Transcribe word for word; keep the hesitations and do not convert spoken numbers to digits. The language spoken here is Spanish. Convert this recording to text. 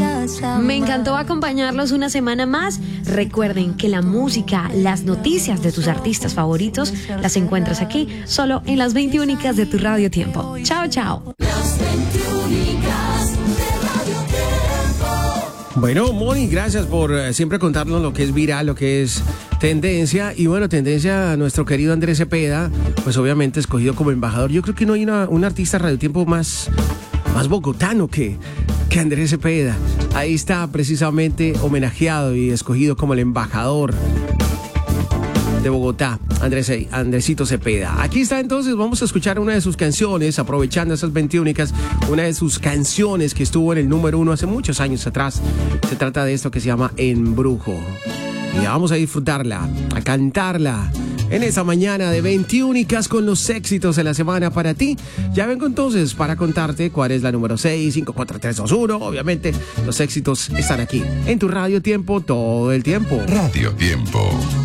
Me encantó acompañarlos una semana más. Recuerden que la música, las noticias de tus artistas favoritos las encuentras aquí, solo en las veintiúnicas de tu Radio Tiempo. Chao, chao. Bueno, Moni, gracias por uh, siempre contarnos lo que es viral, lo que es tendencia. Y bueno, tendencia a nuestro querido Andrés Cepeda, pues obviamente escogido como embajador. Yo creo que no hay una, un artista Radio Tiempo más, más bogotano que, que Andrés Cepeda. Ahí está precisamente homenajeado y escogido como el embajador de Bogotá, Andrés, Andresito Cepeda. Aquí está entonces, vamos a escuchar una de sus canciones, aprovechando esas veintiúnicas, una de sus canciones que estuvo en el número uno hace muchos años atrás. Se trata de esto que se llama Embrujo. Y vamos a disfrutarla, a cantarla en esa mañana de veintiúnicas con los éxitos de la semana para ti. Ya vengo entonces para contarte cuál es la número seis, cinco, cuatro, tres, dos, uno. Obviamente los éxitos están aquí en tu Radio Tiempo todo el tiempo. Radio Tiempo.